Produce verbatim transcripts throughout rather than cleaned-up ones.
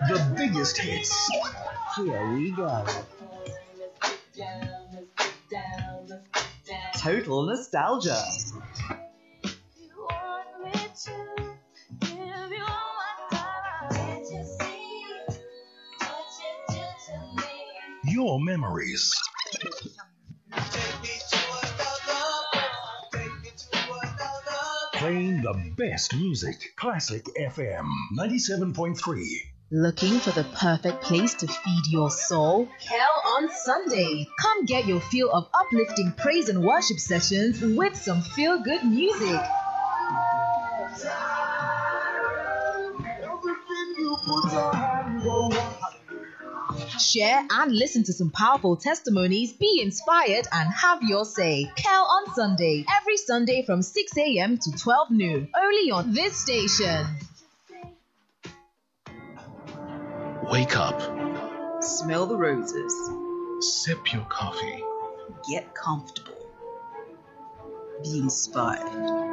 The biggest hits. Here we go. Total nostalgia. Your memories. Playing the best music. Classic F M ninety-seven point three. Looking for the perfect place to feed your soul? Kel on Sunday. Come get your fill of uplifting praise and worship sessions with some feel-good music. Share and listen to some powerful testimonies, be inspired and have your say. Kel on Sunday, every Sunday from six a.m. to twelve noon, only on this station. Wake up. Smell the roses. Sip your coffee. Get comfortable. Be inspired.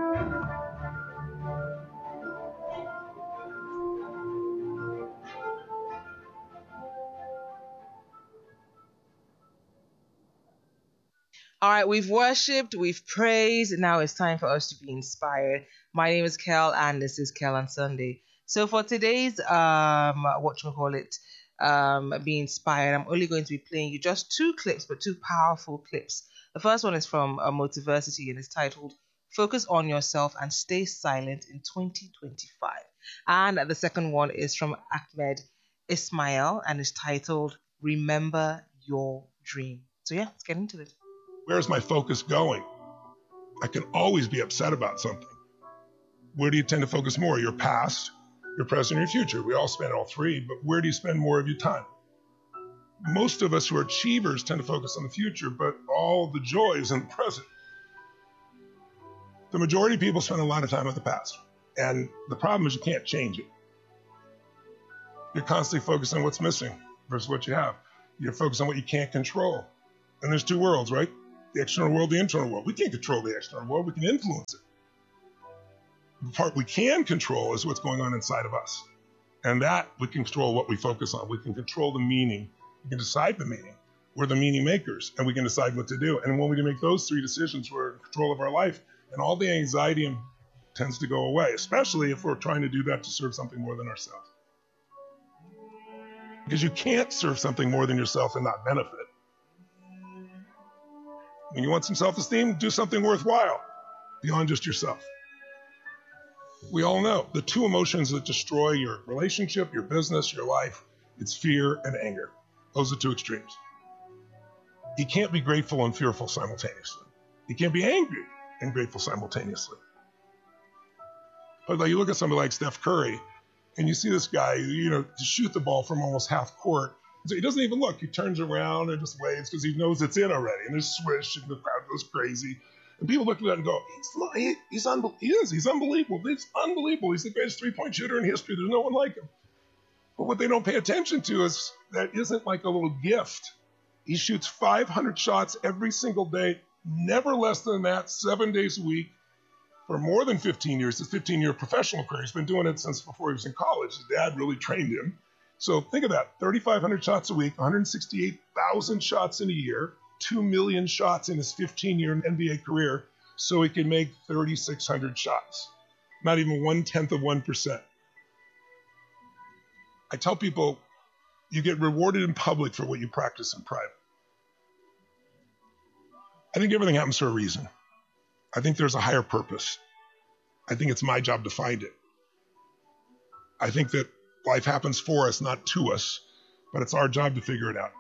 All right, we've worshipped, we've praised, and now it's time for us to be inspired. My name is Kel, and this is Kel on Sunday. So for today's, um, whatchamacallit, um, be inspired, I'm only going to be playing you just two clips, but two powerful clips. The first one is from uh, Motiversity, and it's titled, Focus on Yourself and Stay Silent in twenty twenty-five. And the second one is from Ahmed Ismail, and it's titled, Remember Your Dream. So yeah, let's get into it. Where's my focus going? I can always be upset about something. Where do you tend to focus more? Your past, your present, or your future? We all spend all three, but where do you spend more of your time? Most of us who are achievers tend to focus on the future, but all the joy is in the present. The majority of people spend a lot of time on the past, and the problem is you can't change it. You're constantly focused on what's missing versus what you have. You're focused on what you can't control. And there's two worlds, right? The external world, the internal world. We can't control the external world. We can influence it. The part we can control is what's going on inside of us. And that we can control what we focus on. We can control the meaning. We can decide the meaning. We're the meaning makers, and we can decide what to do. And when we make those three decisions, we're in control of our life, and all the anxiety tends to go away, especially if we're trying to do that to serve something more than ourselves. Because you can't serve something more than yourself and not benefit. When you want some self-esteem, do something worthwhile beyond just yourself. We all know the two emotions that destroy your relationship, your business, your life, it's fear and anger. Those are two extremes. You can't be grateful and fearful simultaneously. You can't be angry and grateful simultaneously. But like you look at somebody like Steph Curry, and you see this guy, you know, to shoot the ball from almost half court. So he doesn't even look. He turns around and just waves because he knows it's in already. And there's swish, and the crowd goes crazy. And people look at that and go, he's not, he, he's unbe- he is. He's unbelievable. He's unbelievable. He's the greatest three-point shooter in history. There's no one like him. But what they don't pay attention to is that isn't like a little gift. He shoots five hundred shots every single day, never less than that, seven days a week, for more than fifteen years. His fifteen-year professional career. He's been doing it since before he was in college. His dad really trained him. So think of that, thirty-five hundred shots a week, one hundred sixty-eight thousand shots in a year, two million shots in his fifteen-year N B A career, so he can make thirty-six hundred shots. Not even one-tenth of one percent. I tell people, you get rewarded in public for what you practice in private. I think everything happens for a reason. I think there's a higher purpose. I think it's my job to find it. I think that life happens for us, not to us, but it's our job to figure it out.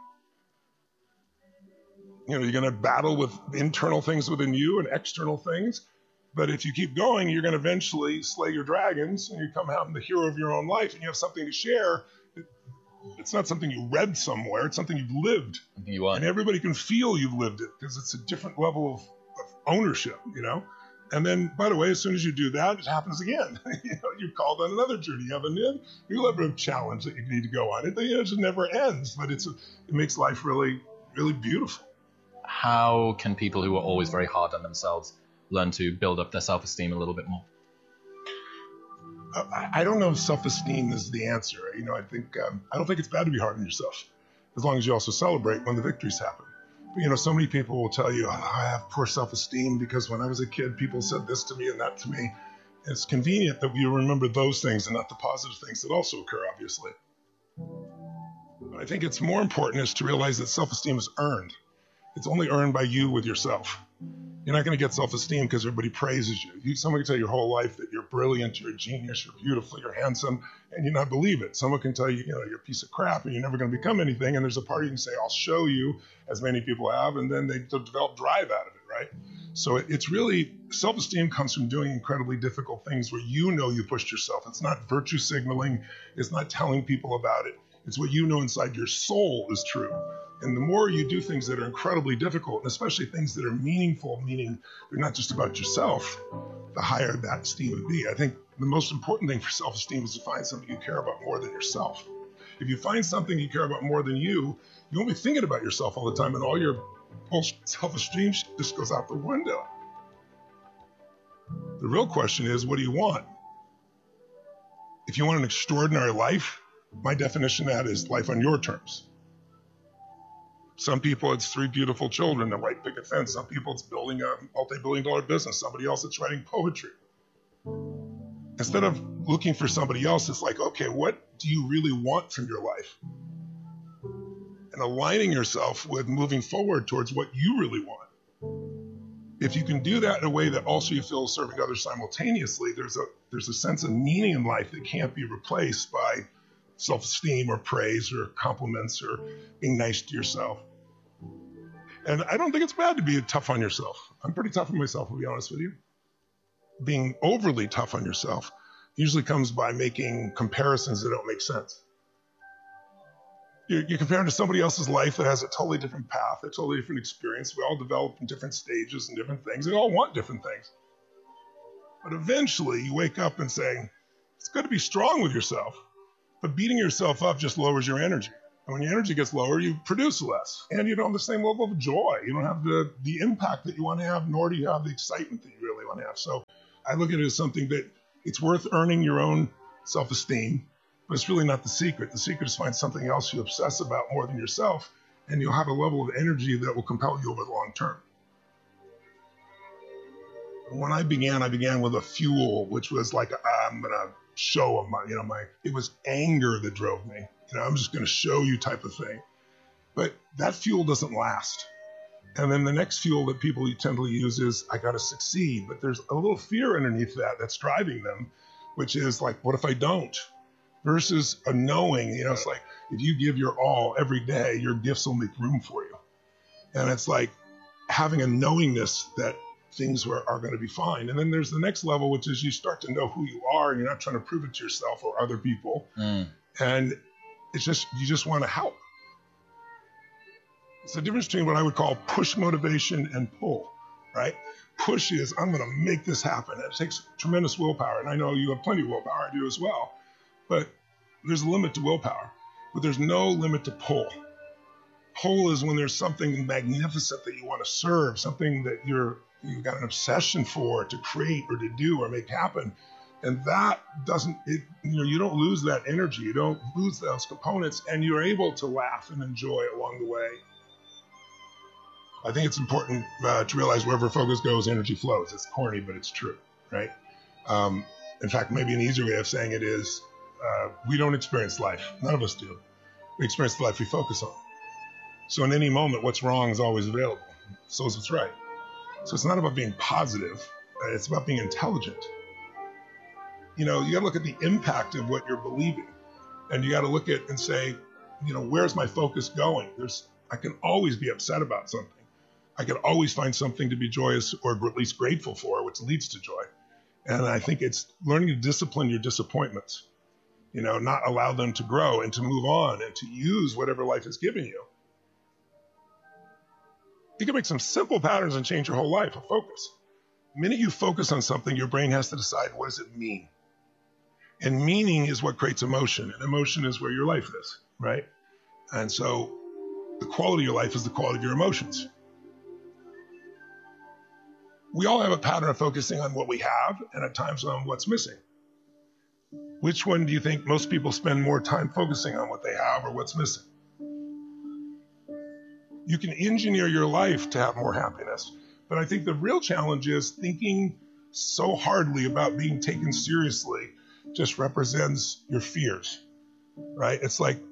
You know, you're going to battle with internal things within you and external things, but if you keep going, you're going to eventually slay your dragons and you come out the hero of your own life and you have something to share. It's not something you read somewhere, it's something you've lived. You are. And everybody can feel you've lived it because it's a different level of, of ownership, you know? And then, by the way, as soon as you do that, it happens again. you know, you're called on another journey. You have a new, new level of challenge that you need to go on. It, you know, it just never ends, but it's a, it makes life really, really beautiful. How can people who are always very hard on themselves learn to build up their self-esteem a little bit more? I, I don't know if self-esteem is the answer. You know, I think um, I don't think it's bad to be hard on yourself, as long as you also celebrate when the victories happen. But, you know, so many people will tell you, oh, I have poor self-esteem because when I was a kid, people said this to me and that to me. It's convenient that you remember those things and not the positive things that also occur, obviously. But I think it's more important is to realize that self-esteem is earned. It's only earned by you with yourself. You're not going to get self-esteem because everybody praises you. you. Someone can tell you your whole life that you're brilliant, you're a genius, you're beautiful, you're handsome, and you not believe it. Someone can tell you, you know, you're a piece of crap and you're never going to become anything. And there's a part you can say, I'll show you, as many people have, and then they develop drive out of it, right? So it, it's really, self-esteem comes from doing incredibly difficult things where you know you pushed yourself. It's not virtue signaling. It's not telling people about it. It's what you know inside your soul is true. And the more you do things that are incredibly difficult, and especially things that are meaningful, meaning they're not just about yourself, the higher that esteem would be. I think the most important thing for self-esteem is to find something you care about more than yourself. If you find something you care about more than you, you won't be thinking about yourself all the time, and all your whole self-esteem just goes out the window. The real question is, what do you want? If you want an extraordinary life, my definition of that is life on your terms. Some people, it's three beautiful children, a white picket fence. Some people, it's building a multi-billion dollar business. Somebody else, it's writing poetry. Instead of looking for somebody else, it's like, okay, what do you really want from your life? And aligning yourself with moving forward towards what you really want. If you can do that in a way that also you feel serving others simultaneously, there's a there's a sense of meaning in life that can't be replaced by self-esteem or praise or compliments or being nice to yourself. And I don't think it's bad to be tough on yourself. I'm pretty tough on myself, to be honest with you. Being overly tough on yourself usually comes by making comparisons that don't make sense. You're, you're comparing to somebody else's life that has a totally different path, a totally different experience. We all develop in different stages and different things. We all want different things. But eventually you wake up and say, it's good to be strong with yourself, but beating yourself up just lowers your energy. And when your energy gets lower, you produce less. And you don't have the same level of joy. You don't have the, the impact that you want to have, nor do you have the excitement that you really want to have. So I look at it as something that it's worth earning your own self-esteem, but it's really not the secret. The secret is find something else you obsess about more than yourself, and you'll have a level of energy that will compel you over the long term. When I began, I began with a fuel, which was like, I'm going to show them, my, you know, my, it was anger that drove me. You know, I'm just going to show you type of thing. But that fuel doesn't last. And then the next fuel that people tend to use is, I got to succeed. But there's a little fear underneath that that's driving them, which is like, what if I don't? Versus a knowing, you know, it's like, if you give your all every day, your gifts will make room for you. And it's like having a knowingness that things were, are going to be fine. And then there's the next level, which is you start to know who you are, and you're not trying to prove it to yourself or other people. Mm. And it's just, you just want to help. It's the difference between what I would call push motivation and pull, right? Push is, I'm going to make this happen. It takes tremendous willpower. And I know you have plenty of willpower. I do as well. But there's a limit to willpower. But there's no limit to pull. Pull is when there's something magnificent that you want to serve, something that you're, you've got an obsession for to create or to do or make happen. And that doesn't, it, you know, you don't lose that energy. You don't lose those components, and you're able to laugh and enjoy along the way. I think it's important uh, to realize wherever focus goes, energy flows. It's corny, but it's true, right? Um, in fact, maybe an easier way of saying it is, uh, we don't experience life. None of us do. We experience the life we focus on. So in any moment, what's wrong is always available. So is what's right. So it's not about being positive. It's about being intelligent. You know, you got to look at the impact of what you're believing. And you got to look at and say, you know, where's my focus going? There's, I can always be upset about something. I can always find something to be joyous or at least grateful for, which leads to joy. And I think it's learning to discipline your disappointments, you know, not allow them to grow and to move on and to use whatever life has given you. You can make some simple patterns and change your whole life of focus. The minute you focus on something, your brain has to decide, what does it mean? And meaning is what creates emotion. And emotion is where your life is, right? And so the quality of your life is the quality of your emotions. We all have a pattern of focusing on what we have and at times on what's missing. Which one do you think most people spend more time focusing on, what they have or what's missing? You can engineer your life to have more happiness. But I think the real challenge is thinking so hardly about being taken seriously just represents your fears, right? It's like,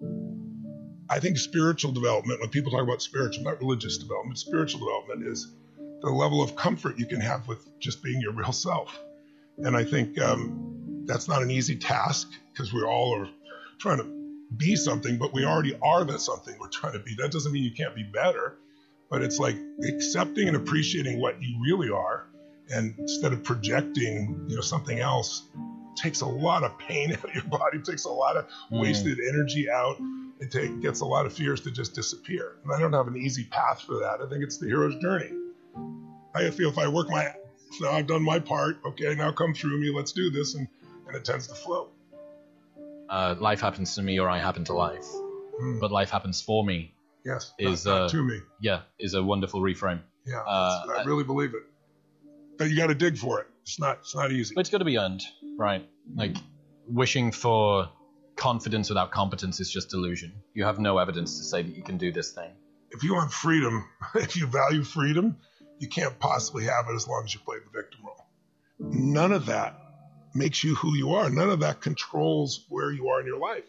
I think spiritual development, when people talk about spiritual, not religious development, spiritual development is the level of comfort you can have with just being your real self. And I think um, that's not an easy task because we all are trying to be something, but we already are that something we're trying to be. That doesn't mean you can't be better, but it's like accepting and appreciating what you really are, and instead of projecting, you know, something else, takes a lot of pain out of your body, takes a lot of wasted mm. energy out. It take, gets a lot of fears to just disappear. And I don't have an easy path for that. I think it's the hero's journey. I feel if I work my, so I've done my part, okay, now come through me, let's do this, and, and it tends to flow. Uh, life happens to me or I happen to life. Mm. But life happens for me. Yes, is, not, not uh, to me. Yeah, is a wonderful reframe. Yeah, uh, I really believe it. But you got to dig for it. It's not, it's not easy. But it's got to be earned, right? Like, wishing for confidence without competence is just delusion. You have no evidence to say that you can do this thing. If you want freedom, if you value freedom, you can't possibly have it as long as you play the victim role. None of that makes you who you are. None of that controls where you are in your life.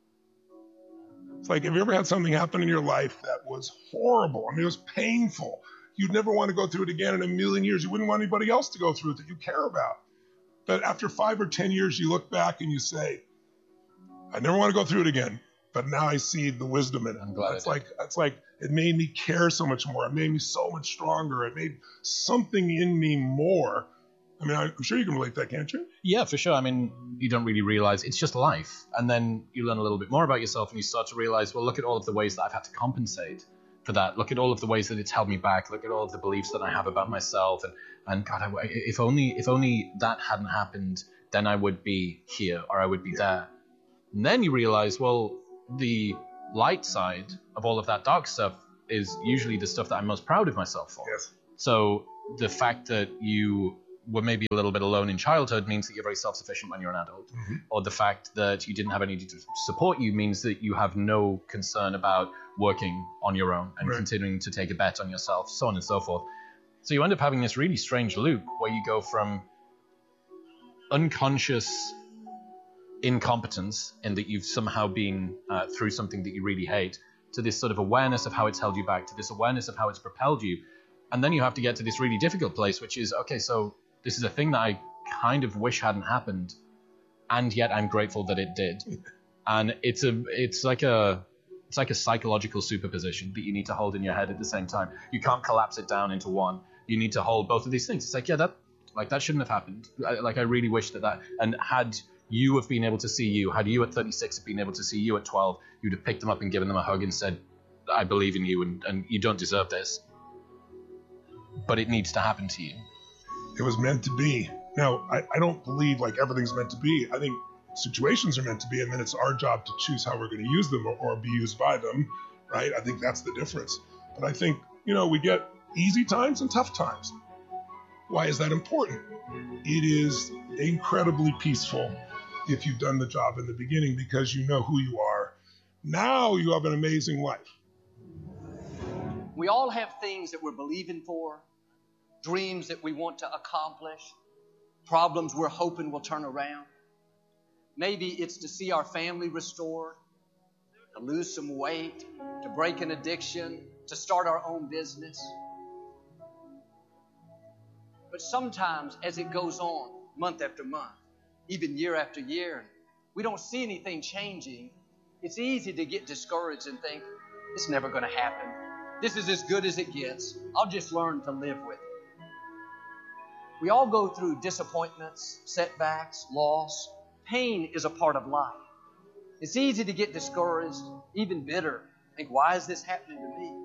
It's like, have you ever had something happen in your life that was horrible? I mean, it was painful. You'd never want to go through it again in a million years. You wouldn't want anybody else to go through it that you care about. But after five or ten years, you look back and you say, I never want to go through it again, but now I see the wisdom in it. I'm glad it's like, it's like it made me care so much more. It made me so much stronger. It made something in me more. I mean, I'm sure you can relate that, can't you? Yeah, for sure. I mean, you don't really realize it's just life. And then you learn a little bit more about yourself and you start to realize, well, look at all of the ways that I've had to compensate for that. Look at all of the ways that it's held me back. Look at all of the beliefs that I have about myself. And, and God, I, if only if only that hadn't happened, then I would be here or I would be yeah. there. And then you realize, well, the light side of all of that dark stuff is usually the stuff that I'm most proud of myself for. Yes. So the fact that you were maybe a little bit alone in childhood means that you're very self-sufficient when you're an adult. Mm-hmm. Or the fact that you didn't have anybody to support you means that you have no concern about working on your own and right. continuing to take a bet on yourself, so on and so forth. So you end up having this really strange loop where you go from unconscious incompetence in that you've somehow been uh, through something that you really hate, to this sort of awareness of how it's held you back, to this awareness of how it's propelled you. And then you have to get to this really difficult place, which is, okay, so this is a thing that I kind of wish hadn't happened, and yet I'm grateful that it did. And it's a, it's like a, it's like a psychological superposition that you need to hold in your head at the same time. You can't collapse it down into one. You need to hold both of these things. It's like, yeah, that, like that shouldn't have happened. I, like I really wish that that, and had you have been able to see you, had you at thirty-six have been able to see you at twelve, you'd have picked them up and given them a hug and said, I believe in you, and, and you don't deserve this, but it needs to happen to you. It was meant to be. Now, I, I don't believe like everything's meant to be. I think situations are meant to be, and then it's our job to choose how we're going to use them or, or be used by them, right? I think that's the difference. But I think, you know, we get easy times and tough times. Why is that important? It is incredibly peaceful if you've done the job in the beginning because you know who you are. Now you have an amazing life. We all have things that we're believing for, dreams that we want to accomplish, problems we're hoping will turn around. Maybe it's to see our family restored, to lose some weight, to break an addiction, to start our own business. But sometimes as it goes on, month after month, even year after year, we don't see anything changing. It's easy to get discouraged and think, it's never going to happen. This is as good as it gets. I'll just learn to live with it. We all go through disappointments, setbacks, loss. Pain is a part of life. It's easy to get discouraged, even bitter. Think, why is this happening to me?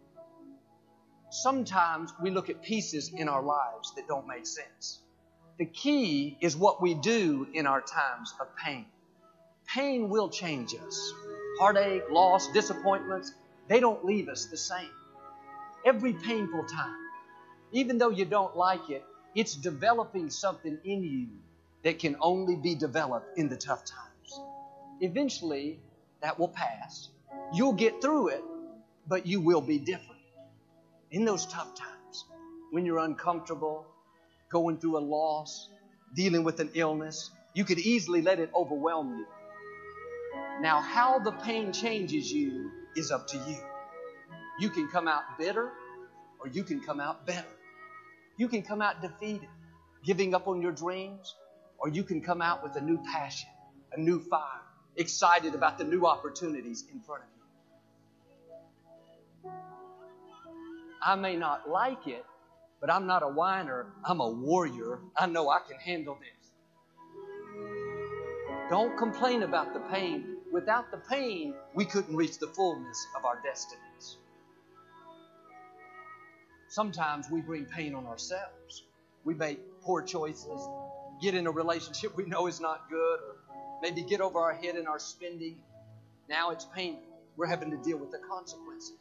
Sometimes we look at pieces in our lives that don't make sense. The key is what we do in our times of pain. Pain will change us. Heartache, loss, disappointments, they don't leave us the same. Every painful time, even though you don't like it, it's developing something in you that can only be developed in the tough times. Eventually, that will pass. You'll get through it, but you will be different. In those tough times, when you're uncomfortable, going through a loss, dealing with an illness, you could easily let it overwhelm you. Now, how the pain changes you is up to you. You can come out bitter, or you can come out better. You can come out defeated, giving up on your dreams, or you can come out with a new passion, a new fire, excited about the new opportunities in front of you. I may not like it, but I'm not a whiner. I'm a warrior. I know I can handle this. Don't complain about the pain. Without the pain, we couldn't reach the fullness of our destinies. Sometimes we bring pain on ourselves. We make poor choices, get in a relationship we know is not good, or maybe get over our head in our spending. Now it's painful. We're having to deal with the consequences.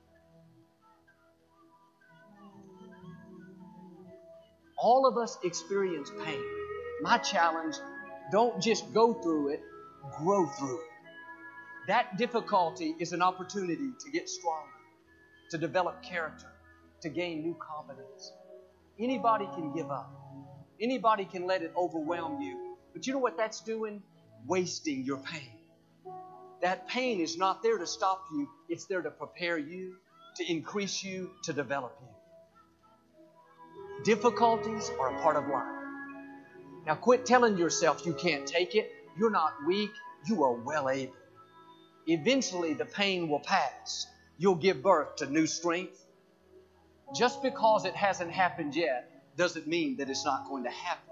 All of us experience pain. My challenge, don't just go through it, grow through it. That difficulty is an opportunity to get stronger, to develop character, to gain new confidence. Anybody can give up. Anybody can let it overwhelm you. But you know what that's doing? Wasting your pain. That pain is not there to stop you. It's there to prepare you, to increase you, to develop you. Difficulties are a part of life. Now quit telling yourself you can't take it. You're not weak. You are well able. Eventually the pain will pass. You'll give birth to new strength. Just because it hasn't happened yet doesn't mean that it's not going to happen.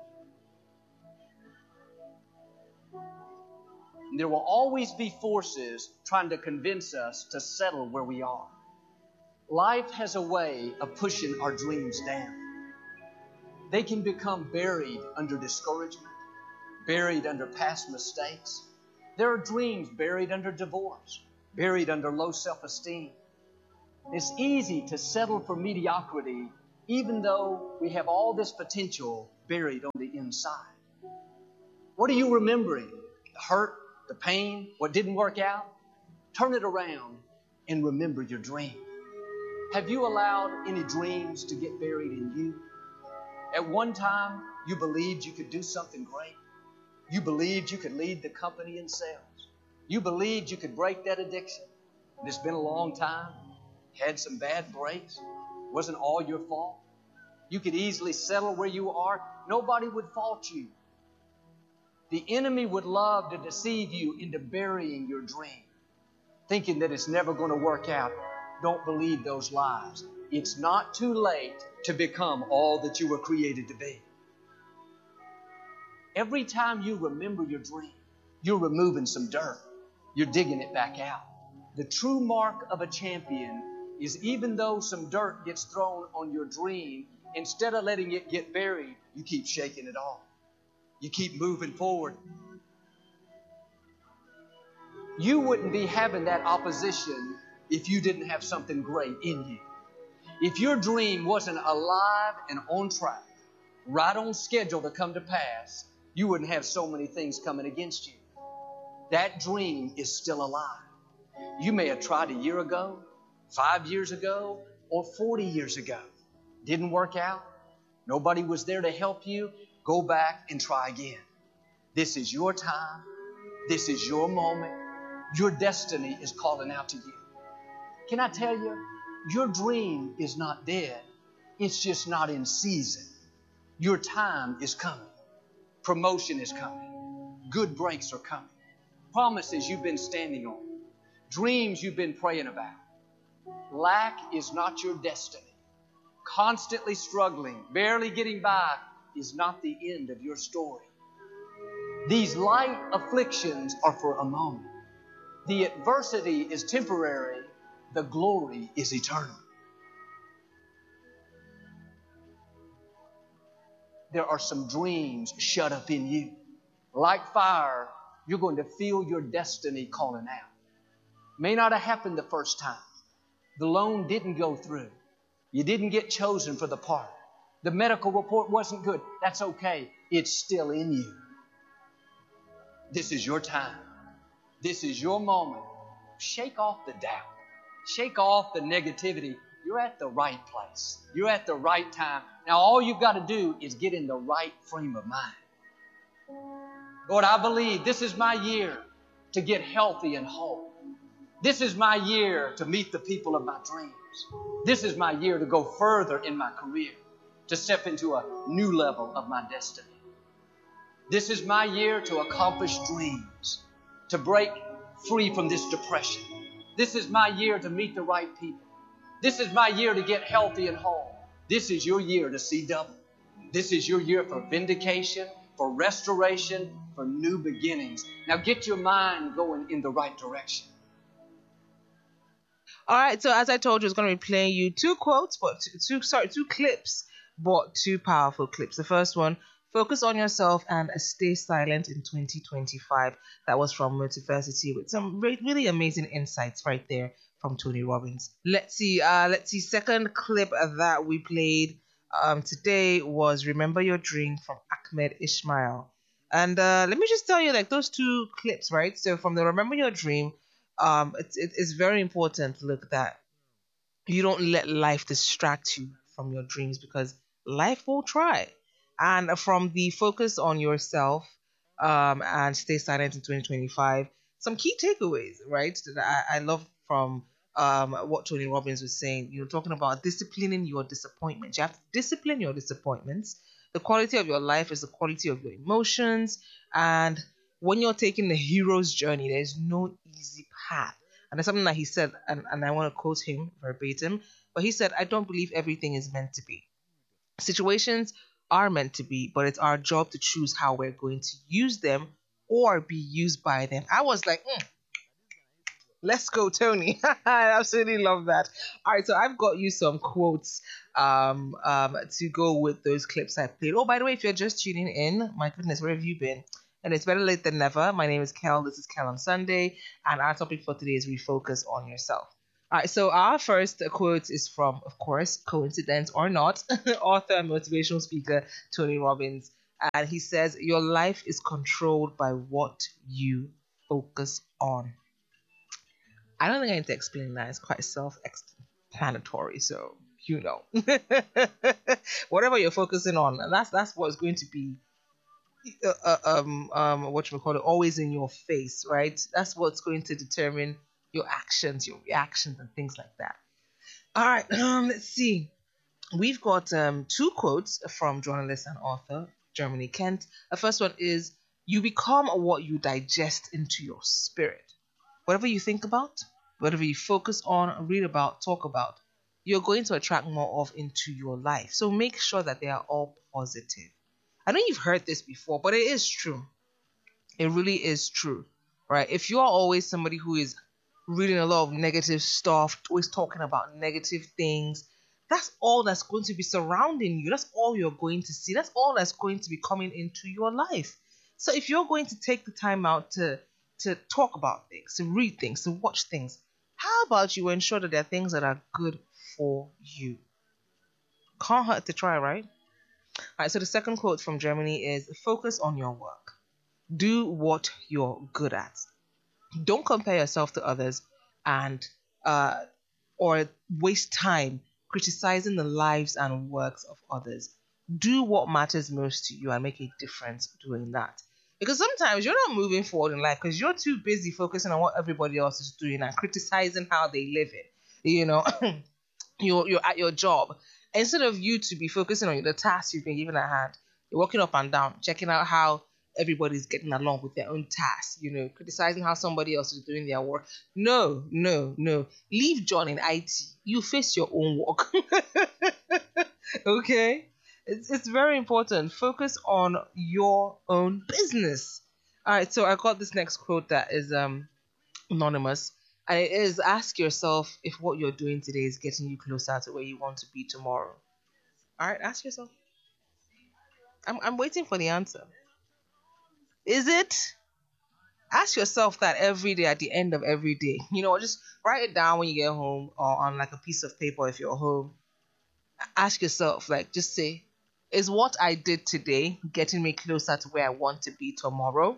There will always be forces trying to convince us to settle where we are. Life has a way of pushing our dreams down. They can become buried under discouragement, buried under past mistakes. There are dreams buried under divorce, buried under low self-esteem. It's easy to settle for mediocrity even though we have all this potential buried on the inside. What are you remembering? The hurt, the pain, what didn't work out? Turn it around and remember your dream. Have you allowed any dreams to get buried in you? At one time, you believed you could do something great. You believed you could lead the company in sales. You believed you could break that addiction. And it's been a long time. Had some bad breaks. Wasn't all your fault. You could easily settle where you are. Nobody would fault you. The enemy would love to deceive you into burying your dream, thinking that it's never going to work out. Don't believe those lies. It's not too late to become all that you were created to be. Every time you remember your dream, you're removing some dirt. You're digging it back out. The true mark of a champion is even though some dirt gets thrown on your dream, instead of letting it get buried, you keep shaking it off. You keep moving forward. You wouldn't be having that opposition if you didn't have something great in you. If your dream wasn't alive and on track, right on schedule to come to pass, you wouldn't have so many things coming against you. That dream is still alive. You may have tried a year ago, five years ago, or forty years ago. Didn't work out. Nobody was there to help you. Go back and try again. This is your time. This is your moment. Your destiny is calling out to you. Can I tell you, your dream is not dead. It's just not in season. Your time is coming. Promotion is coming. Good breaks are coming. Promises you've been standing on. Dreams you've been praying about. Lack is not your destiny. Constantly struggling, barely getting by is not the end of your story. These light afflictions are for a moment. The adversity is temporary. The glory is eternal. There are some dreams shut up in you. Like fire, you're going to feel your destiny calling out. May not have happened the first time. The loan didn't go through. You didn't get chosen for the part. The medical report wasn't good. That's okay. It's still in you. This is your time. This is your moment. Shake off the doubt. Shake off the negativity. You're at the right place. You're at the right time. Now, all you've got to do is get in the right frame of mind. Lord, I believe this is my year to get healthy and whole. This is my year to meet the people of my dreams. This is my year to go further in my career, to step into a new level of my destiny. This is my year to accomplish dreams, to break free from this depression. This is my year to meet the right people. This is my year to get healthy and whole. This is your year to see double. This is your year for vindication, for restoration, for new beginnings. Now get your mind going in the right direction. All right, so as I told you, I was going to be playing you two quotes, but two, two sorry, two clips, but two powerful clips. The first one, focus on yourself and stay silent in twenty twenty-five. That was from Motiversity with some re- really amazing insights right there from Tony Robbins. Let's see, uh, let's see. Second clip that we played um, today was Remember Your Dream from Ahmed Ishmael. And uh, let me just tell you, like those two clips, right? So from the Remember Your Dream, um, it's, it, it's very important to look that you don't let life distract you from your dreams, because life will try. And from the focus on yourself um, and stay silent in twenty twenty-five, some key takeaways, right, that I, I love from um, what Tony Robbins was saying. You know, talking about disciplining your disappointments. You have to discipline your disappointments. The quality of your life is the quality of your emotions. And when you're taking the hero's journey, there's no easy path. And that's something that he said, and, and I want to quote him verbatim, but he said, I don't believe everything is meant to be. Situations are meant to be, but it's our job to choose how we're going to use them or be used by them. I was like, mm, let's go, Tony. I absolutely love that. All right, so I've got you some quotes um, um, to go with those clips I played. Oh, by the way, if you're just tuning in, my goodness, where have you been? And it's better late than never. My name is Kel. This is Kel on Sunday. And our topic for today is refocus on yourself. All right, so our first quote is from, of course, coincidence or not, author and motivational speaker Tony Robbins. And he says, your life is controlled by what you focus on. I don't think I need to explain that. It's quite self-explanatory, so you know. Whatever you're focusing on, that's that's what's going to be uh, uh, um um what you call it, always in your face, right? That's what's going to determine your actions, your reactions, and things like that. All right, um, let's see. We've got um two quotes from journalist and author Germany Kent. The first one is, you become what you digest into your spirit. Whatever you think about, whatever you focus on, read about, talk about, you're going to attract more of into your life. So make sure that they are all positive. I know you've heard this before, but it is true. It really is true, right? If you are always somebody who is reading a lot of negative stuff, always talking about negative things, that's all that's going to be surrounding you. That's all you're going to see. That's all that's going to be coming into your life. So if you're going to take the time out to to talk about things, to read things, to watch things, how about you ensure that there are things that are good for you? Can't hurt to try, right? All right, so the second quote from Germany is, focus on your work. Do what you're good at. Don't compare yourself to others and uh, or waste time criticizing the lives and works of others. Do what matters most to you and make a difference doing that. Because sometimes you're not moving forward in life because you're too busy focusing on what everybody else is doing and criticizing how they live it. You know, you're, you're at your job. Instead of you to be focusing on the tasks you've been given at hand, you're walking up and down, checking out how everybody's getting along with their own tasks, you know, criticizing how somebody else is doing their work. No, no, no. Leave John in I T. You face your own work. Okay? It's, it's very important. Focus on your own business. All right, so I got this next quote that is um anonymous. And it is, ask yourself if what you're doing today is getting you closer to where you want to be tomorrow. All right, ask yourself. I'm I'm waiting for the answer. Is it? Ask yourself that every day, at the end of every day. You know, just write it down when you get home or on like a piece of paper if you're home. Ask yourself, like, just say, is what I did today getting me closer to where I want to be tomorrow?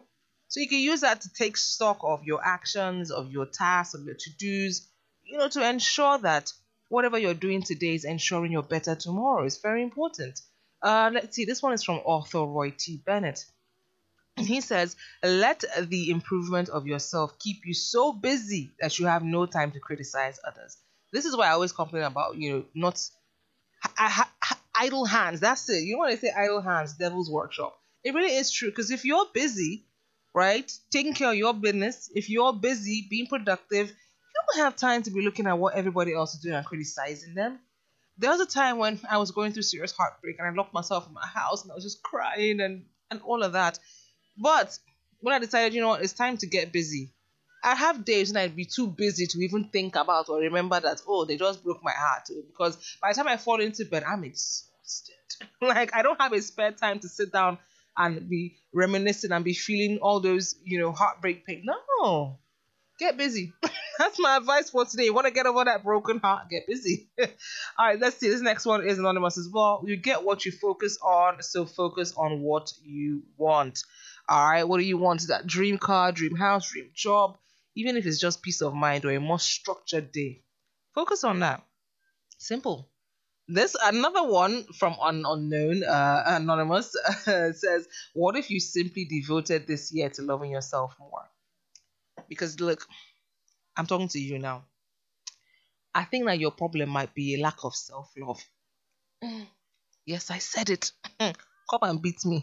So you can use that to take stock of your actions, of your tasks, of your to-dos, you know, to ensure that whatever you're doing today is ensuring you're better tomorrow. It's very important. Uh, let's see, this one is from author Roy T. Bennett. He says, let the improvement of yourself keep you so busy that you have no time to criticize others. This is why I always complain about, you know, not ha- ha- idle hands. That's it. You know when they say idle hands, devil's workshop. It really is true, because if you're busy, right, taking care of your business, if you're busy being productive, you don't have time to be looking at what everybody else is doing and criticizing them. There was a time when I was going through serious heartbreak and I locked myself in my house and I was just crying and, and all of that. But when I decided, you know what, it's time to get busy, I have days when I'd be too busy to even think about or remember that, oh, they just broke my heart. Because by the time I fall into bed, I'm exhausted. Like, I don't have a spare time to sit down and be reminiscing and be feeling all those, you know, heartbreak pain. No, get busy. That's my advice for today. You want to get over that broken heart, get busy. All right, let's see. This next one is anonymous as well. You get what you focus on, so focus on what you want. All right, what do you want? Is that dream car, dream house, dream job? Even if it's just peace of mind or a more structured day, focus on that. Simple. This another one from un- unknown uh, anonymous uh, says, what if you simply devoted this year to loving yourself more? Because look, I'm talking to you now. I think that your problem might be a lack of self-love. Mm. Yes, I said it. Come and beat me.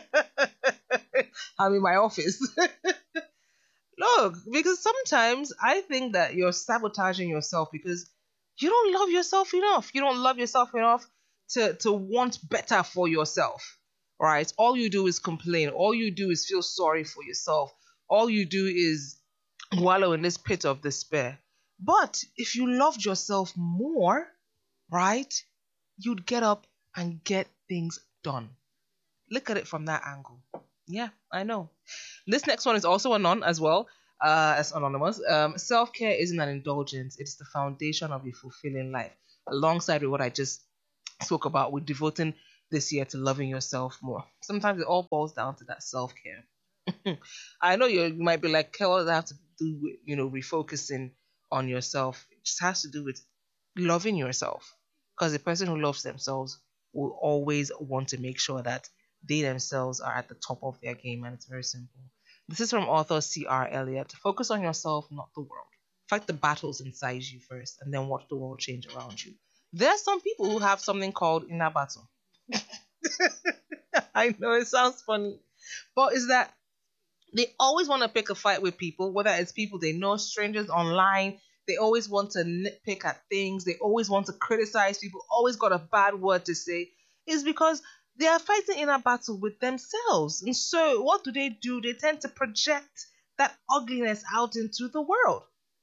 I'm in my office. Look, because sometimes I think that you're sabotaging yourself because you don't love yourself enough. You don't love yourself enough to, to want better for yourself, right? All you do is complain. All you do is feel sorry for yourself. All you do is wallow in this pit of despair. But if you loved yourself more, right, you'd get up and get things done. Look at it from that angle. Yeah, I know. This next one is also anon as well, uh, as anonymous. Um, self-care isn't an indulgence. It's the foundation of a fulfilling life. Alongside with what I just spoke about with devoting this year to loving yourself more. Sometimes it all boils down to that self-care. I know you might be like, Kel, what does that have to do with, you know, refocusing on yourself? It just has to do with loving yourself. Because the person who loves themselves will always want to make sure that they themselves are at the top of their game, and it's very simple. This is from author C R Elliott. Focus on yourself, not the world. Fight the battles inside you first, and then watch the world change around you. There are some people who have something called inner battle. I know it sounds funny, but it's that they always want to pick a fight with people, whether it's people they know, strangers online. They always want to nitpick at things. They always want to criticize people, always got a bad word to say. It's because they are fighting in a battle with themselves. And so what do they do? They tend to project that ugliness out into the world.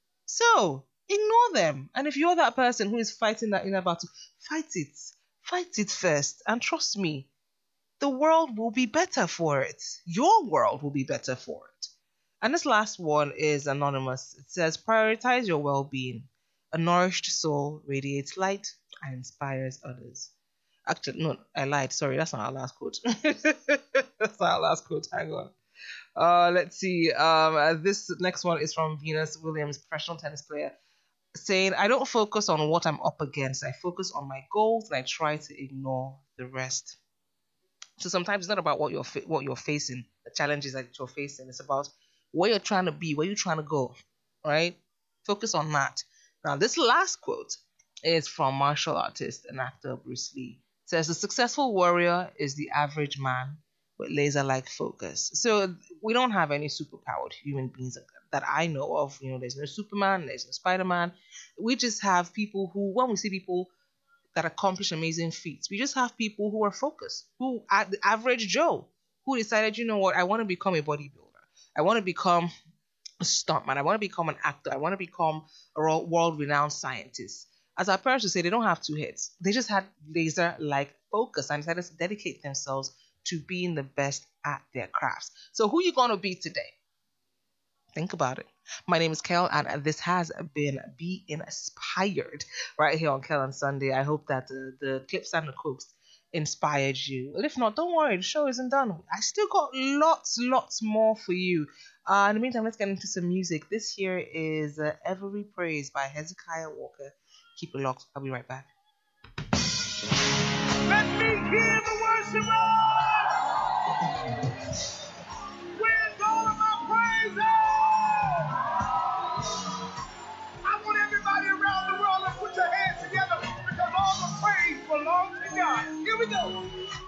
So ignore them. And if you're that person who is fighting that inner battle, fight it. Fight it first. And trust me, the world will be better for it. Your world will be better for it. And this last one is anonymous. It says, prioritize your well-being. A nourished soul radiates light and inspires others. Actually, no, I lied. Sorry, that's not our last quote. That's not our last quote. Hang on. Uh, let's see. Um, uh, this next one is from Venus Williams, professional tennis player, saying, I don't focus on what I'm up against. I focus on my goals and I try to ignore the rest. So sometimes it's not about what you're fa- what you're facing, the challenges that you're facing. It's about where you're trying to be, where you're trying to go, right? Focus on that. Now, this last quote is from martial artist and actor Bruce Lee. It says, the successful warrior is the average man with laser-like focus. So we don't have any superpowered human beings that I know of. You know, there's no Superman, there's no Spider-Man. We just have people who, when we see people that accomplish amazing feats, we just have people who are focused, who are the average Joe, who decided, you know what, I want to become a bodybuilder. I want to become a stuntman. I want to become an actor. I want to become a world-renowned scientist. As our parents would say, they don't have two heads. They just had laser-like focus and decided to dedicate themselves to being the best at their crafts. So who are you going to be today? Think about it. My name is Kel, and this has been Be Inspired right here on Kel on Sunday. I hope that uh, the clips and the quotes inspired you. Well, if not, don't worry, the show isn't done. I still got lots, lots more for you. Uh, in the meantime, let's get into some music. This here is uh, Every Praise by Hezekiah Walker. Keep it locked. I'll be right back. Let me hear the worshipers! Where's all of my praise? I want everybody around the world to put your hands together because all the praise belongs to God. Here we go.